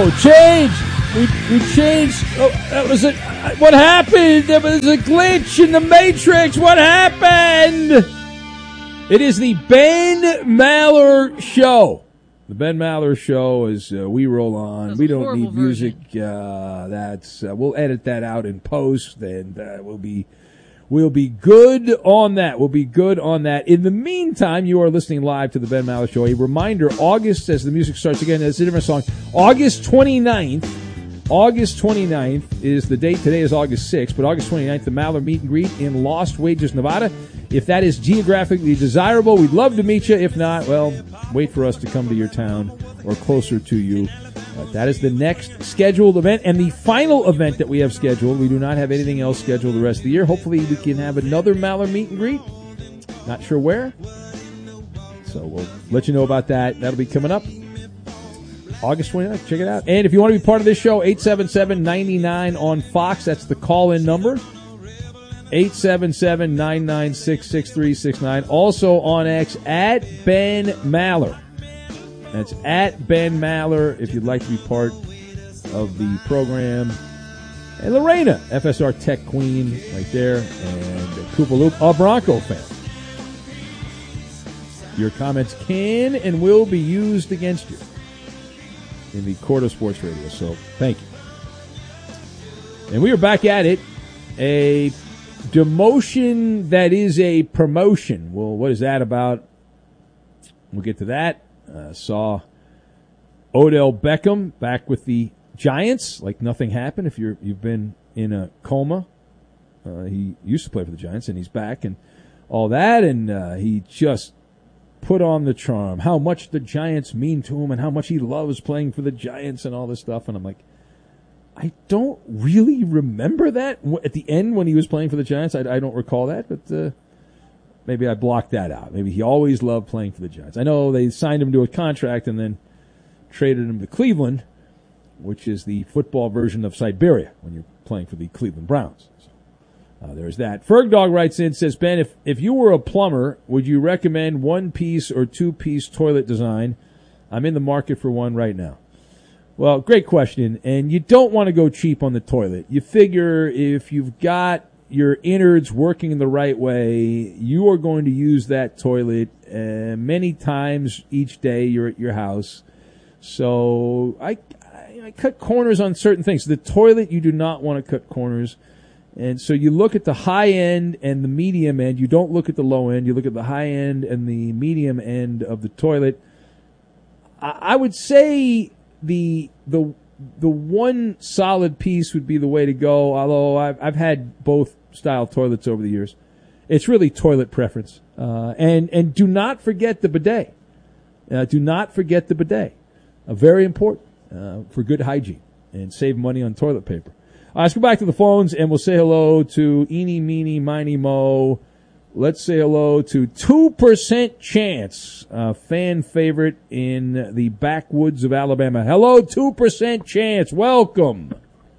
change. We changed. Oh, that was it. What happened? There was a glitch in the Matrix. What happened? It is the Ben Maller Show. The Ben Maller Show is we roll on. We don't need music. We'll edit that out in post, and we'll be good on that. We'll be good on that. In the meantime, you are listening live to the Ben Maller Show. A reminder: August, as the music starts again, it's a different song. August 29th. August 29th is the date. Today is August 6th, but August 29th, the Maller Meet and Greet in Lost Wages, Nevada. If that is geographically desirable, we'd love to meet you. If not, well, wait for us to come to your town or closer to you. But that is the next scheduled event and the final event that we have scheduled. We do not have anything else scheduled the rest of the year. Hopefully we can have another Maller Meet and Greet. Not sure where. So we'll let you know about that. That'll be coming up. August 29th. Check it out. And if you want to be part of this show, 877-99 on Fox. That's the call-in number. 877-996-6369. Also on X, at Ben Maller. That's at Ben Maller if you'd like to be part of the program. And Lorena, FSR Tech Queen, right there. And Koopa Loop, a Bronco fan. Your comments can and will be used against you in the court of sports radio. So thank you. And we are back at it. A demotion that is a promotion. Well, what is that about? We'll get to that. Saw Odell Beckham back with the Giants like nothing happened. If you've been in a coma, he used to play for the Giants, and he's back and all that. And he just put on the charm, how much the Giants mean to him and how much he loves playing for the Giants and all this stuff. And I'm like, I don't really remember that at the end when he was playing for the Giants. I don't recall that, but maybe I blocked that out. Maybe he always loved playing for the Giants. I know they signed him to a contract and then traded him to Cleveland, which is the football version of Siberia when you're playing for the Cleveland Browns. There's that. Fergdog writes in, says, Ben, if you were a plumber, would you recommend one-piece or two-piece toilet design? I'm in the market for one right now. Well, great question. And you don't want to go cheap on the toilet. You figure if you've got your innards working in the right way, you are going to use that toilet many times each day you're at your house. So I cut corners on certain things. The toilet, you do not want to cut corners. And so you look at the high end and the medium end. You don't look at the low end. You look at the high end and the medium end of the toilet. I would say the one solid piece would be the way to go, although I've had both style toilets over the years. It's really toilet preference. And do not forget the bidet. Do not forget the bidet. Very important for good hygiene and save money on toilet paper. Let's go back to the phones, and we'll say hello to Eeny, Meeny, Miny, Mo. Let's say hello to 2% Chance, a fan favorite in the backwoods of Alabama. Hello, 2% Chance. Welcome.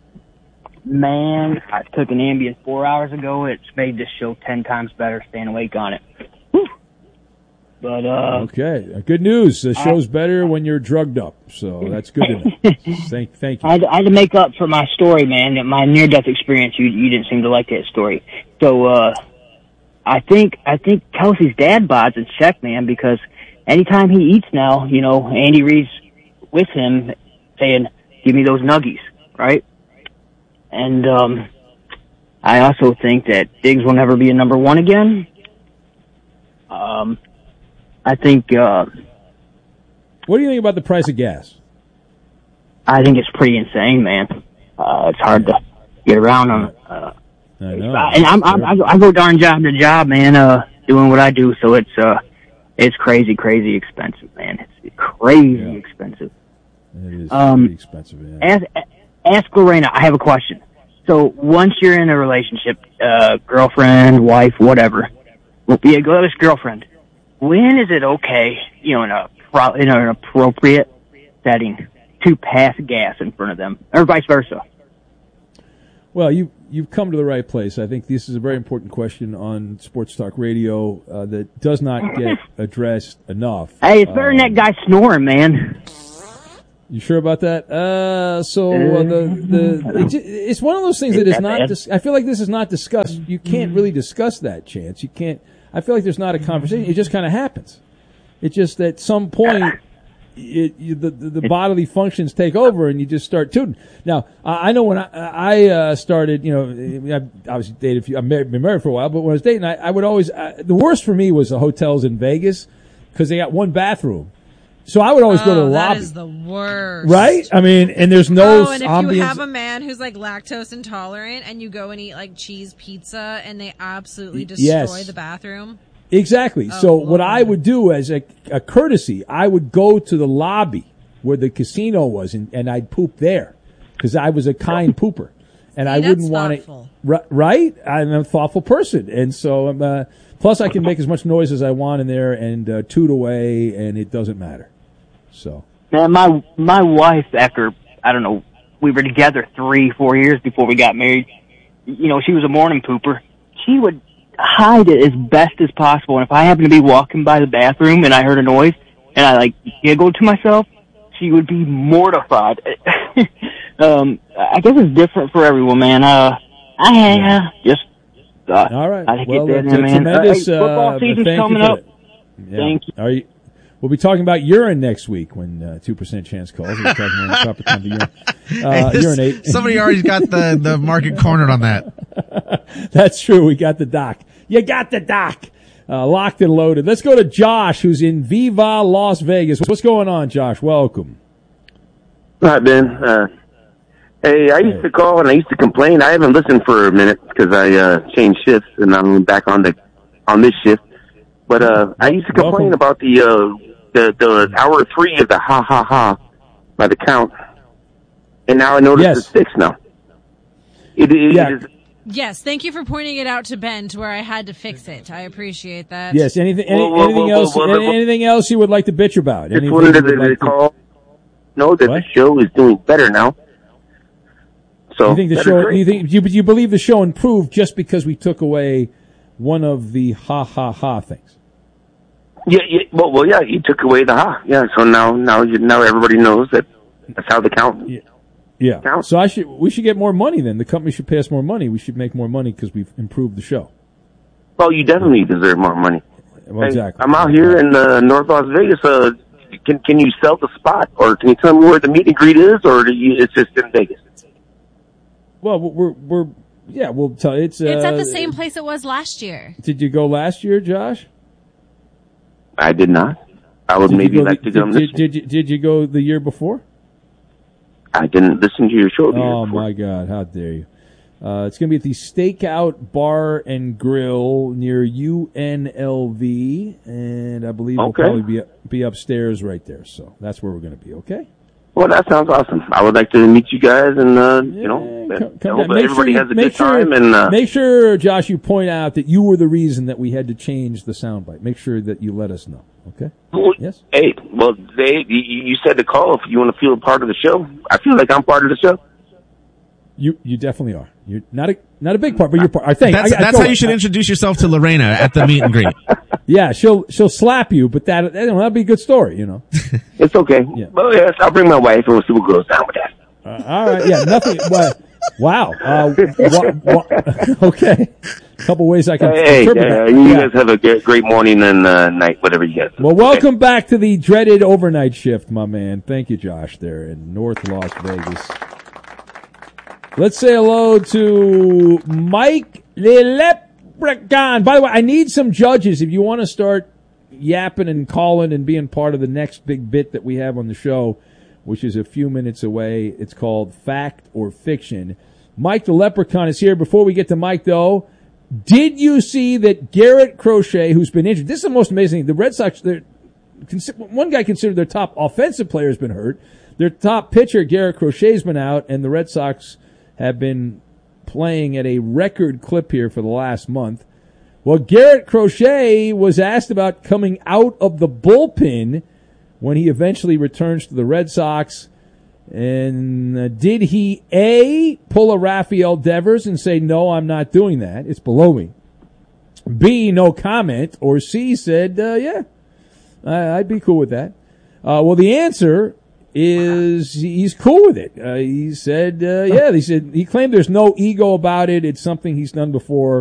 Man, I took an Ambien 4 hours ago. It's made this show 10 times better staying awake on it. Whew. But okay, good news. The show's better when you're drugged up, so that's good to know. Thank you. I had to make up for my story, man. My near-death experience. You didn't seem to like that story, so I think Kelsey's dad bod's in check, man, because anytime he eats now, you know, Andy Reid's with him saying, "Give me those nuggies," right? And I also think that Diggs will never be a number one again. I think. What do you think about the price of gas? I think it's pretty insane, man. It's hard to get around on. I know. And I go darn job to job, man, doing what I do. So it's crazy expensive, man. It's crazy expensive. It is pretty expensive, yeah. Ask Lorena. I have a question. So once you're in a relationship, girlfriend, wife, whatever, well, yeah, go with girlfriend. When is it okay, you know, in an appropriate setting to pass gas in front of them, or vice versa? Well, you've come to the right place. I think this is a very important question on Sports Talk Radio that does not get addressed enough. Hey, it's better than that guy snoring, man. You sure about that? It's one of those things that is not. I feel like this is not discussed. You can't really discuss that, Chance. You can't. I feel like there's not a conversation. It just kind of happens. It's just at some point, the bodily functions take over, and you just start tooting. Now, I know when I started, I obviously dated a few. I've been married for a while, but when I was dating, I would always. The worst for me was the hotels in Vegas because they got one bathroom. So I would always go to the lobby. That is the worst. Right? I mean, and there's no and if ambience. you have a man who's like lactose intolerant and you go and eat like cheese pizza and they absolutely destroy the bathroom. Exactly. So what I would do as a courtesy, I would go to the lobby where the casino was and I'd poop there because I was a kind pooper. And I wouldn't want to. Right? I'm a thoughtful person. And so, plus I can make as much noise as I want in there and toot away and it doesn't matter. So, man, my wife, after, I don't know, we were together 3-4 years before we got married. She was a morning pooper. She would hide it as best as possible. And if I happened to be walking by the bathroom and I heard a noise and I giggled to myself, she would be mortified. I guess it's different for everyone, man. All right. I get that in, man. Tremendous. Football season's coming up. Yeah. Thank you. We'll be talking about urine next week when 2% Chance calls. We'll be talking about the proper time to urinate. Somebody already got the market cornered on that. That's true. We got the doc. You got the doc. Locked and loaded. Let's go to Josh, who's in Viva, Las Vegas. What's going on, Josh? Welcome. Hi, Ben. Hey, I used to call and I used to complain. I haven't listened for a minute because I changed shifts and I'm back on this shift. But I used to complain about the hour 3 of the ha ha ha by the count, and now I notice it's 6 now. It is. Yes, thank you for pointing it out to Ben to where I had to fix it. I appreciate that. Yes. Anything else you would like to bitch about? Just wanted to call. Know that the show is doing better now. So you think the show? You believe the show improved just because we took away one of the ha ha ha things? Yeah. Well, yeah. You took away the ha. Yeah. So now everybody knows that that's how the count. Yeah. Count. So we should get more money then. The company should pay us more money. We should make more money because we've improved the show. Well, you definitely deserve more money. Well, exactly. I'm out here in North Las Vegas. Can you sell the spot, or can you tell me where the meet and greet is, or it's just in Vegas? Well, we'll tell you. It's at the same place it was last year. Did you go last year, Josh? I did not. I would maybe like to go this year. Did you go the year before? I didn't listen to your show. Oh my God! How dare you! It's going to be at the Stakeout Bar and Grill near UNLV, and I believe we'll probably be upstairs right there. So that's where we're going to be. Okay. Well, that sounds awesome. I would like to meet you guys, and everybody has a good time. And make sure, Josh, you point out that you were the reason that we had to change the soundbite. Make sure that you let us know. Okay. Well, yes. Hey, well, Dave, you said to call if you want to feel a part of the show. I feel like I'm part of the show. You definitely are. You're not a big part, but you're part. I think that's how you should introduce yourself to Lorena at the meet and greet. Yeah, she'll slap you, but that'll be a good story, It's okay. Yeah. Well, yes, I'll bring my wife and we'll see what goes down with that. All right. Yeah. Nothing. Wow. Okay. A couple ways I can interpret that. You guys have a great morning and night, whatever you guys do. Well, welcome back to the dreaded overnight shift, my man. Thank you, Josh, there in North Las Vegas. Let's say hello to Mike Leprechaun. By the way, I need some judges. If you want to start yapping and calling and being part of the next big bit that we have on the show, which is a few minutes away, it's called Fact or Fiction. Mike the Leprechaun is here. Before we get to Mike, though, did you see that Garrett Crochet, who's been injured? This is the most amazing thing. The Red Sox, one guy considered their top offensive player has been hurt. Their top pitcher, Garrett Crochet, has been out, and the Red Sox have been playing at a record clip here for the last month. Well, Garrett Crochet was asked about coming out of the bullpen when he eventually returns to the Red Sox. And did he, A, pull a Rafael Devers and say, no, I'm not doing that, it's below me? B, no comment. Or C, said, yeah, I'd be cool with that. Well, the answer he's cool with it. He said, he claimed there's no ego about it. It's something he's done before.